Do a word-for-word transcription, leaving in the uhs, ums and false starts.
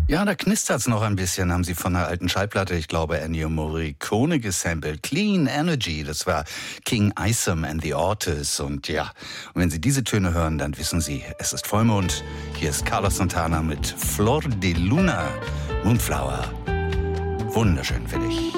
Ja, da knistert's noch ein bisschen, haben sie von einer alten Schallplatte, ich glaube Ennio Morricone gesampelt. Clean Energy, das war King Isom and the Ortiz. Und ja, und wenn Sie diese Töne hören, dann wissen Sie, es ist Vollmond. Hier ist Carlos Santana mit Flor de Luna, Moonflower. Wunderschön für dich.